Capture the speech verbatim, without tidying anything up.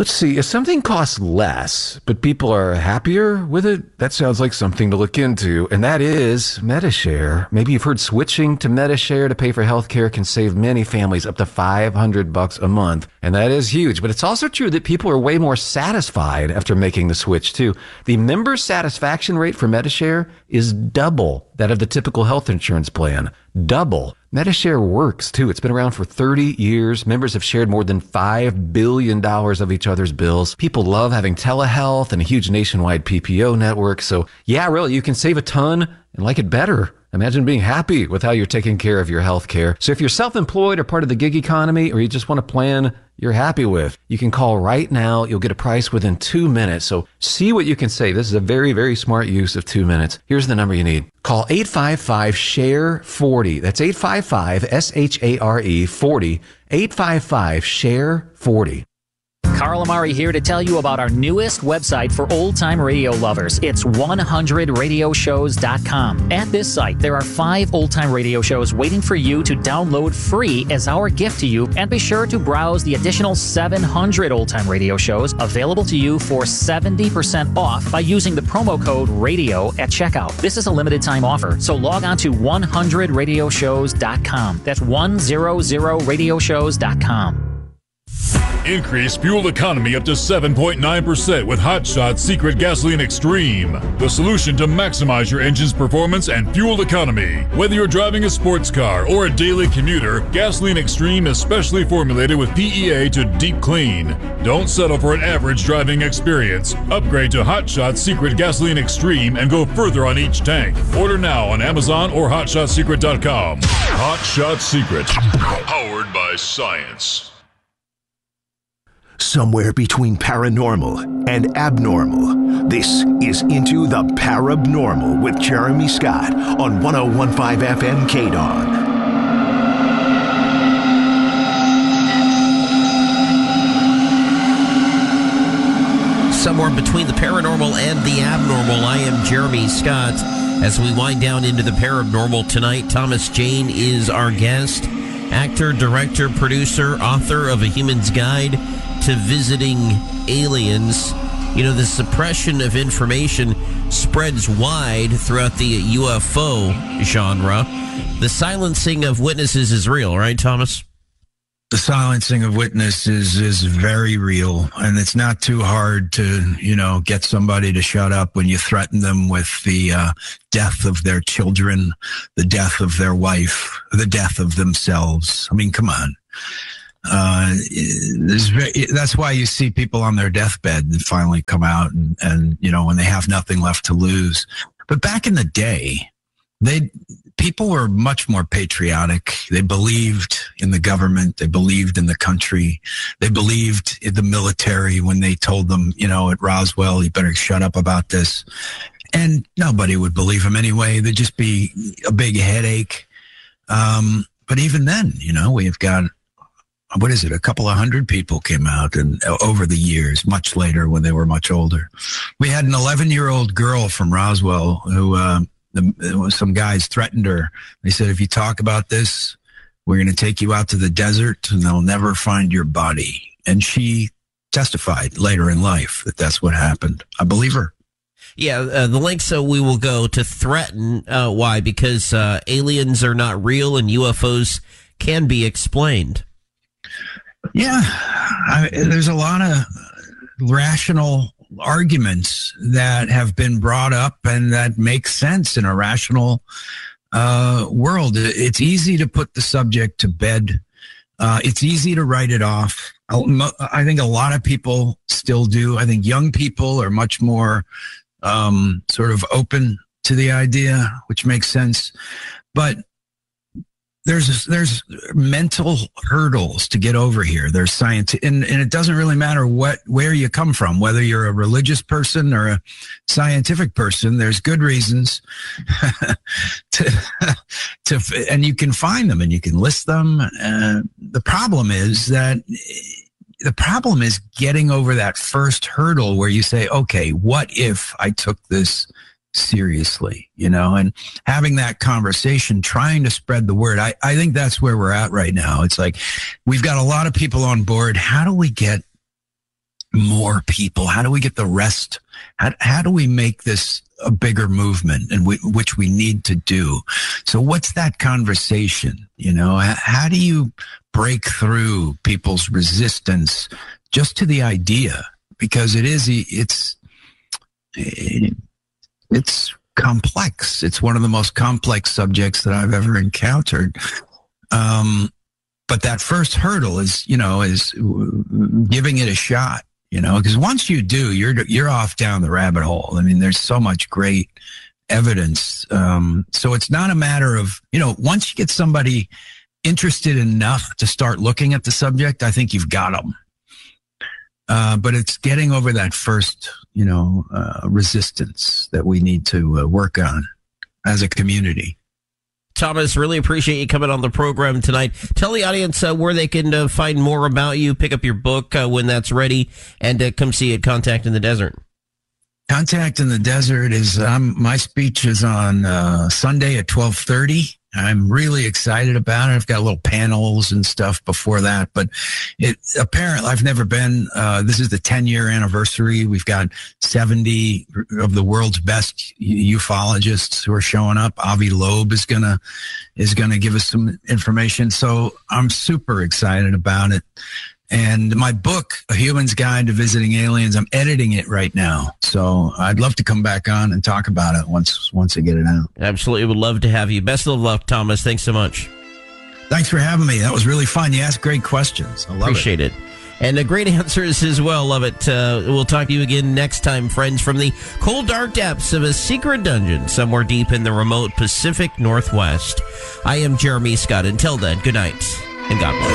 Let's see, if something costs less, but people are happier with it, that sounds like something to look into, and that is Medi-Share. Maybe you've heard switching to Medi-Share to pay for healthcare can save many families up to five hundred bucks a month, and that is huge. But it's also true that people are way more satisfied after making the switch, too. The member satisfaction rate for Medi-Share is double that of the typical health insurance plan. Double. Medi-Share works, too. It's been around for thirty years. Members have shared more than five billion dollars of each other's bills. People love having telehealth and a huge nationwide P P O network. So, yeah, really, you can save a ton and like it better. Imagine being happy with how you're taking care of your health care. So if you're self-employed or part of the gig economy, or you just want a plan you're happy with, you can call right now. You'll get a price within two minutes. So see what you can save. This is a very, very smart use of two minutes. Here's the number you need. Call eight five five, S H A R E, forty. That's eight five five, S H A R E, forty. eight five five, S H A R E, forty. Carl Amari here to tell you about our newest website for old-time radio lovers. It's one hundred radio shows dot com. At this site, there are five old-time radio shows waiting for you to download free as our gift to you, and be sure to browse the additional seven hundred old-time radio shows available to you for seventy percent off by using the promo code RADIO at checkout. This is a limited-time offer, so log on to one hundred radio shows dot com. That's one hundred radio shows dot com. Increase fuel economy up to seven point nine percent with Hot Shot Secret Gasoline Extreme, the solution to maximize your engine's performance and fuel economy. Whether you're driving a sports car or a daily commuter, Gasoline Extreme is specially formulated with P E A to deep clean. Don't settle for an average driving experience. Upgrade to Hot Shot Secret Gasoline Extreme and go further on each tank. Order now on Amazon or hot shot secret dot com. Hot Shot Secret, powered by science. Somewhere between paranormal and abnormal, this is Into the Parabnormal with Jeremy Scott on one oh one point five F M K D O N. Somewhere between the paranormal and the abnormal, I am Jeremy Scott. As we wind down into the paranormal tonight, Thomas Jane is our guest. Actor, director, producer, author of A Human's Guide to Visiting Aliens. You know, the suppression of information spreads wide throughout the U F O genre. The silencing of witnesses is real, right, Thomas? The silencing of witnesses is very real, and it's not too hard to, you know, get somebody to shut up when you threaten them with the uh, death of their children, the death of their wife, the death of themselves. I mean, come on. Uh, very, that's why you see people on their deathbed that finally come out and, and, you know, when they have nothing left to lose. But back in the day, they people were much more patriotic. They believed in the government. They believed in the country. They believed in the military when they told them, you know, at Roswell, you better shut up about this. And nobody would believe them anyway. There'd just be a big headache. Um, but even then, you know, we've got, what is it? A couple of hundred people came out, and over the years, much later when they were much older. We had an eleven-year-old girl from Roswell who, uh, the, some guys threatened her. They said, if you talk about this, we're going to take you out to the desert and they'll never find your body. And she testified later in life that that's what happened. I believe her. Yeah, uh, the lengths uh, we will go to threaten. Uh, why? Because uh, aliens are not real and U F Os can be explained. Yeah, I, there's a lot of rational arguments that have been brought up and that make sense in a rational uh, world. It's easy to put the subject to bed. Uh, it's easy to write it off. I think a lot of people still do. I think young people are much more um, sort of open to the idea, which makes sense. But There's there's mental hurdles to get over here. There's science, and, and it doesn't really matter what where you come from, whether you're a religious person or a scientific person. There's good reasons to to, and you can find them and you can list them. Uh, the problem is that the problem is getting over that first hurdle where you say, okay, what if I took this seriously, you know, and having that conversation, trying to spread the word. I, I think that's where we're at right now. It's like we've got a lot of people on board. How do we get more people? How do we get the rest? How, how do we make this a bigger movement, and we, which we need to do? So what's that conversation? You know, how, how do you break through people's resistance just to the idea? Because it is, it's, it's complex. It's one of the most complex subjects that I've ever encountered. Um, but that first hurdle is, you know, is giving it a shot. You know, because once you do, you're you're off down the rabbit hole. I mean, there's so much great evidence. Um, so it's not a matter of, you know, once you get somebody interested enough to start looking at the subject, I think you've got them. Uh, but it's getting over that first, you know, uh, resistance that we need to uh, work on as a community. Thomas, really appreciate you coming on the program tonight. Tell the audience uh, where they can uh, find more about you, pick up your book uh, when that's ready, and uh, come see you at Contact in the Desert. Contact in the Desert is, um, my speech is on uh, Sunday at twelve thirty. I'm really excited about it. I've got little panels and stuff before that, but it apparently I've never been, uh, this is the ten year anniversary. We've got seventy of the world's best ufologists who are showing up. Avi Loeb is going to, is going to give us some information. So I'm super excited about it. And my book, A Human's Guide to Visiting Aliens, I'm editing it right now. So I'd love to come back on and talk about it once once I get it out. Absolutely. Would love to have you. Best of luck, Thomas. Thanks so much. Thanks for having me. That was really fun. You asked great questions. I love Appreciate it. it. And uh, great answers as well. Love it. Uh, we'll talk to you again next time, friends, from the cold, dark depths of a secret dungeon somewhere deep in the remote Pacific Northwest. I am Jeremy Scott. Until then, good night and God bless.